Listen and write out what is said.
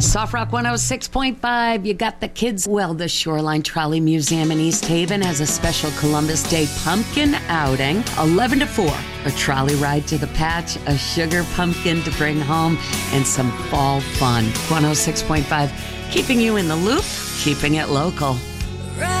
Soft Rock 106.5, you got the kids. Well, the Shoreline Trolley Museum in East Haven has a special Columbus Day pumpkin outing, 11 to 4. A trolley ride to the patch, a sugar pumpkin to bring home, and some fall fun. 106.5, keeping you in the loop, keeping it local.